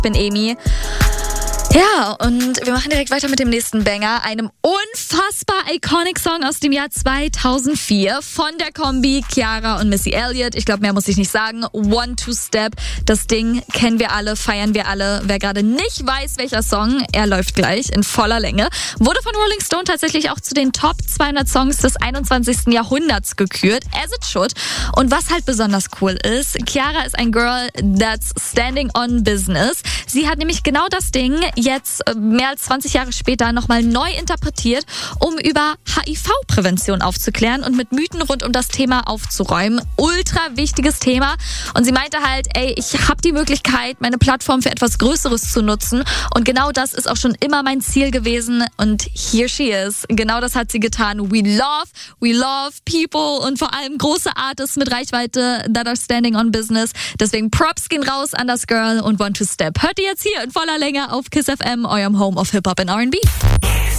bin Emi. Ja, und wir machen direkt weiter mit dem nächsten Banger, einem unfassbar iconic Song aus dem Jahr 2004 von der Kombi Chiara und Missy Elliott. Ich glaube, mehr muss ich nicht sagen. One Two Step, das Ding kennen wir alle, feiern wir alle. Wer gerade nicht weiß, welcher Song, er läuft gleich in voller Länge. Wurde von Rolling Stone tatsächlich auch zu den Top 200 Songs des 21. Jahrhunderts gekürt, as it should. Und was halt besonders cool ist, Chiara ist ein Girl that's standing on business. Sie hat nämlich genau das Ding jetzt mehr als 20 Jahre später nochmal neu interpretiert, um über HIV-Prävention aufzuklären und mit Mythen rund um das Thema aufzuräumen. Ultra wichtiges Thema. Und sie meinte halt, ich habe die Möglichkeit, meine Plattform für etwas Größeres zu nutzen. Und genau das ist auch schon immer mein Ziel gewesen. Und here she is. Genau das hat sie getan. We love people und vor allem große Artists mit Reichweite that are standing on business. Deswegen Props gehen raus an das Girl und One Two Step. Hört ihr jetzt hier in voller Länge auf KISS FM, eurem Home of Hip-Hop and R&B.